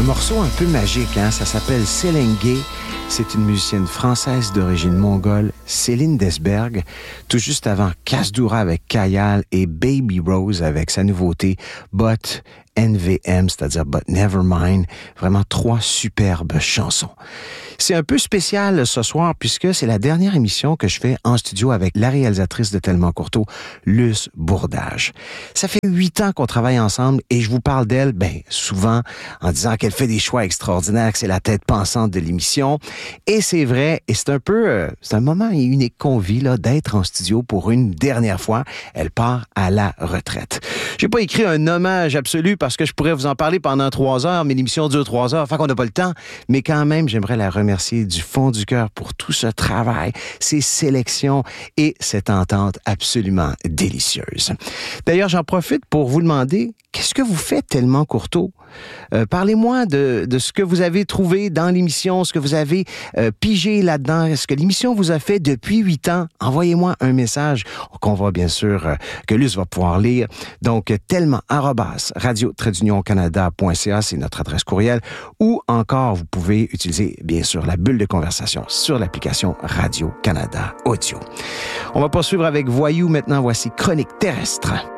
morceau un peu magique, hein? Ça s'appelle Selenge. C'est une musicienne française d'origine mongole, Céline Desberg, tout juste avant Kasdoura avec Kayal et Baby Rose avec sa nouveauté But NVM, c'est-à-dire But Nevermind. Vraiment 3 superbes chansons. C'est un peu spécial ce soir puisque c'est la dernière émission que je fais en studio avec la réalisatrice de Tellement Courteau, Luce Bourdage. Ça fait 8 ans qu'on travaille ensemble et je vous parle d'elle, souvent en disant qu'elle fait des choix extraordinaires, que c'est la tête pensante de l'émission. Et c'est vrai, et c'est un moment unique qu'on vit, là, d'être en studio pour une dernière fois. Elle part à la retraite. J'ai pas écrit un hommage absolu parce que je pourrais vous en parler pendant 3 heures, mais l'émission dure 3 heures, fait qu'on n'a pas le temps. Mais quand même, j'aimerais la remercier du fond du cœur pour tout ce travail, ces sélections et cette entente absolument délicieuse. D'ailleurs, j'en profite pour vous demander, qu'est-ce que vous faites Tellement Courteau? Parlez-moi de ce que vous avez trouvé dans l'émission, ce que vous avez pigé là-dedans, ce que l'émission vous a fait depuis 8 ans. Envoyez-moi un message qu'on va bien sûr, que Luce va pouvoir lire. Donc, tellement@radio-canada.ca, c'est notre adresse courriel. Ou encore, vous pouvez utiliser bien sûr la bulle de conversation sur l'application Radio-Canada Audio. On va poursuivre avec Voyou maintenant. Voici Chronique terrestre.